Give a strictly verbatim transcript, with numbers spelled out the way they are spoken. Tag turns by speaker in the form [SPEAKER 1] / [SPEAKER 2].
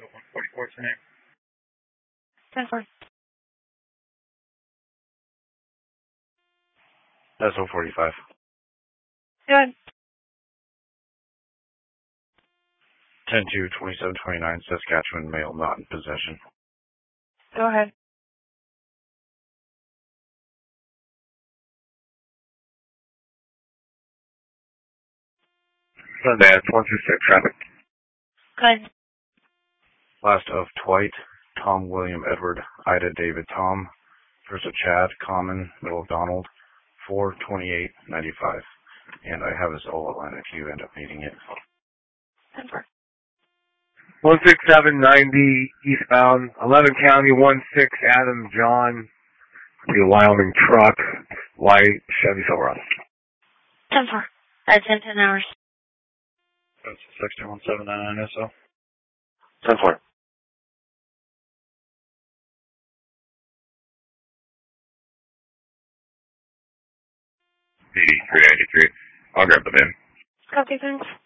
[SPEAKER 1] So one forty-four tonight.
[SPEAKER 2] ten four.
[SPEAKER 3] S O forty-five.
[SPEAKER 2] Go ahead.
[SPEAKER 3] ten two, twenty-seven twenty-nine, Saskatchewan, male, not in possession.
[SPEAKER 2] Go ahead.
[SPEAKER 1] Sundance, one two six, traffic.
[SPEAKER 2] Go ahead.
[SPEAKER 3] Last of Twite, Tom, William, Edward, Ida, David, Tom. First of Chad, Common, middle of Donald, four twenty-eight ninety-five. And I have his O L N if you end up needing it.
[SPEAKER 2] ten four.
[SPEAKER 1] one six seven ninety eastbound, eleven County, one six Adam John, the Wyoming truck, white Chevy Silverado.
[SPEAKER 2] ten four. That's ten ten hours.
[SPEAKER 3] That's six two one seven nine nine S O.
[SPEAKER 1] ten four. eighty-three eighty-three. I'll grab the bin.
[SPEAKER 2] Copy, thanks.